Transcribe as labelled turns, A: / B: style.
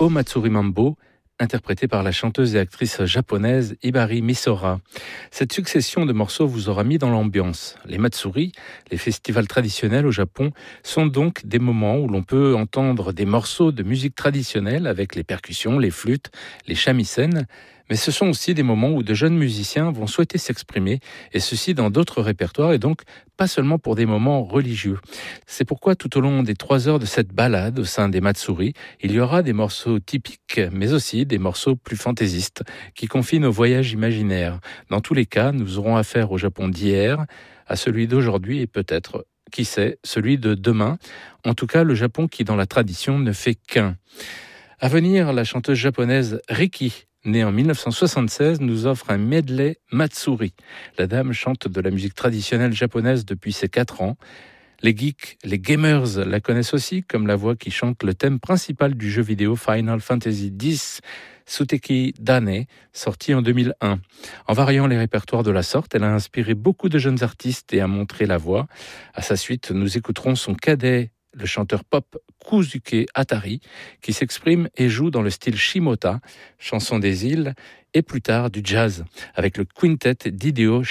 A: O Matsuri Mambo, interprété par la chanteuse et actrice japonaise Hibari Misora. Cette succession de morceaux vous aura mis dans l'ambiance. Les Matsuri, les festivals traditionnels au Japon, sont donc des moments où l'on peut entendre des morceaux de musique traditionnelle avec les percussions, les flûtes, les shamisen, mais ce sont aussi des moments où de jeunes musiciens vont souhaiter s'exprimer, et ceci dans d'autres répertoires, et donc pas seulement pour des moments religieux. C'est pourquoi tout au long des 3 heures de cette balade au sein des Matsuri, il y aura des morceaux typiques, mais aussi des morceaux plus fantaisistes, qui confient nos voyages imaginaires. Dans tous les cas, nous aurons affaire au Japon d'hier, à celui d'aujourd'hui et peut-être, qui sait, celui de demain. En tout cas, le Japon qui, dans la tradition, ne fait qu'un. À venir, la chanteuse japonaise Riki, née en 1976, nous offre un medley Matsuri. La dame chante de la musique traditionnelle japonaise depuis ses 4 ans. Les geeks, les gamers la connaissent aussi comme la voix qui chante le thème principal du jeu vidéo Final Fantasy X Suteki Dane, sorti en 2001. En variant les répertoires de la sorte, elle a inspiré beaucoup de jeunes artistes et a montré la voix. À sa suite, nous écouterons son cadet, le chanteur pop Kuzuke Atari, qui s'exprime et joue dans le style Shimota, chanson des îles, et plus tard du jazz, avec le quintet d'Hideo